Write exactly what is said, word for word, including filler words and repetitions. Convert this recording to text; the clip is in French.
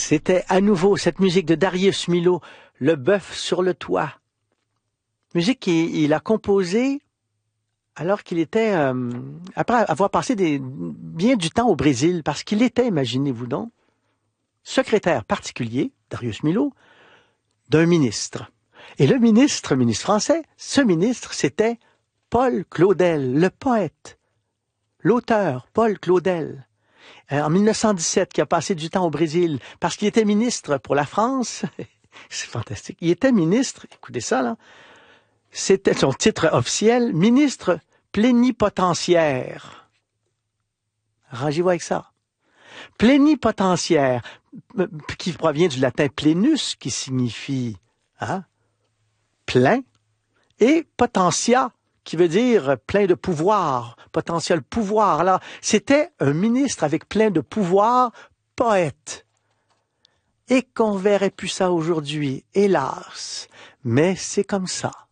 C'était à nouveau cette musique de Darius Milhaud, Le bœuf sur le toit. Musique qu'il a composée alors qu'il était, euh, après avoir passé des, bien du temps au Brésil, parce qu'il était, imaginez-vous donc, secrétaire particulier, Darius Milhaud, d'un ministre. Et le ministre, ministre français, ce ministre, c'était Paul Claudel, le poète, l'auteur Paul Claudel. En mille neuf cent dix-sept, qui a passé du temps au Brésil, parce qu'il était ministre pour la France. C'est fantastique. Il était ministre, écoutez ça, là. C'était son titre officiel, ministre plénipotentiaire. Rangez-vous avec ça. Plénipotentiaire, qui provient du latin plenus, qui signifie hein, plein, et potentia, qui veut dire plein de pouvoir, potentiel pouvoir. Alors, c'était un ministre avec plein de pouvoir, poète. Et qu'on verrait plus ça aujourd'hui, hélas. Mais c'est comme ça.